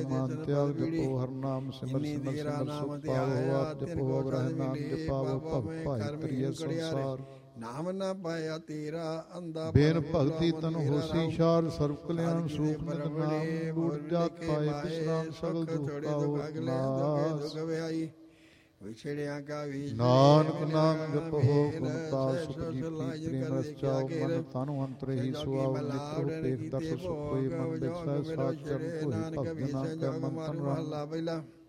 ਮਾਨ ਤਿਆਗ ਜਪੋ ਹਰ ਨਾਮ ਸਿਮਰ ਸਿਮਰ ਸਿਮਰ ਸੁਖ ਪਾਵੋ ਆਪ ਜਪੋ ਗ੍ਰਹਿ ਨਾਮ ਜਪਾਵੋ ਭਵ ਭਾਈ ਤਰੀਏ ਸੰਸਾਰ ਨਾਮ ਨਾ ਪਾਇਆ ਤੇਰਾ ਅੰਦਾ ਬੇਨ ਭਗਤੀ ਤਨ ਹੋਸੀ ਸ਼ਾਰ ਸਰਬ ਕਲਿਆਣ ਸੂਖ ਨਿਤ ਨਾਮ ਗੂੜ ਜਾਤ ਪਾਏ ਬਿਸਰਾਮ ਸਗਲ ਦੁਖ ਪਾਵੋ ਨਾਸ ਵਿਛੜਿਆ ਕਾ ਵੀਜ ਨਾਨਕ ਨਾਮ ਜਪੋ ਗੁਣ ਤਾ ਸੁਖ ਜੀਤੀ ਪ੍ਰੇਮ ਰਸ ਚਾਉ ਮਨ ਤਨ ਅੰਤਰ ਹੀ ਸੁਆਉ ਨਿਤਰੋ ਦੇਖ ਦਰਸ ਸੁਖ ਹੋਏ ਮਨ ਬਿਸੈ ਸਾਚ ਚਰਨ ਕੋਈ ਭਗਤ ਨਾ ਕੈ ਮਨ ਤਨ ਪਹਿਲਾ